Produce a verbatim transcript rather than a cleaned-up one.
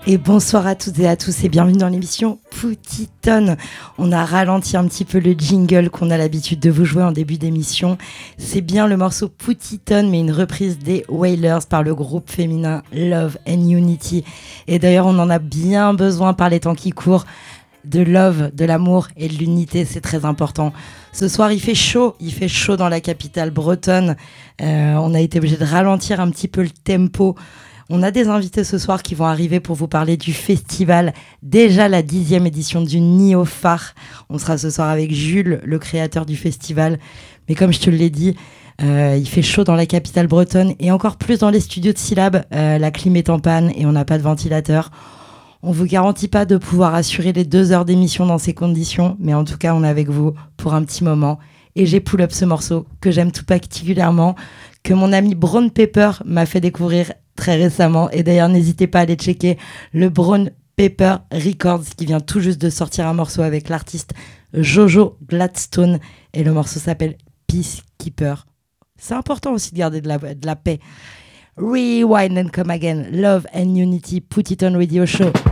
Et bonsoir à toutes et à tous et bienvenue dans l'émission Put-It-On. On a ralenti un petit peu le jingle qu'on a l'habitude de vous jouer en début d'émission. C'est bien le morceau Put-It-On, mais une reprise des Wailers par le groupe féminin Love and Unity. Et d'ailleurs, on en a bien besoin par les temps qui courent. De love, de l'amour et de l'unité, c'est très important. Ce soir, il fait chaud, il fait chaud dans la capitale bretonne. Euh, on a été obligé de ralentir un petit peu le tempo. On a des invités ce soir qui vont arriver pour vous parler du festival, déjà la dixième édition du Néophare. On sera ce soir avec Jules, le créateur du festival. Mais comme je te l'ai dit, euh, il fait chaud dans la capitale bretonne et encore plus dans les studios de Syllab. Euh, la clim est en panne et on n'a pas de ventilateur. On vous garantit pas de pouvoir assurer les deux heures d'émission dans ces conditions, mais en tout cas, on est avec vous pour un petit moment. Et j'ai pull up ce morceau que j'aime tout particulièrement, que mon ami Brown Pepper m'a fait découvrir très récemment. Et d'ailleurs, n'hésitez pas à aller checker le Brown Pepper Records qui vient tout juste de sortir un morceau avec l'artiste Jojo Gladstone. Et le morceau s'appelle Peacekeeper. C'est important aussi de garder de la, de la paix. Rewind and come again. Love and Unity. Put it on radio show.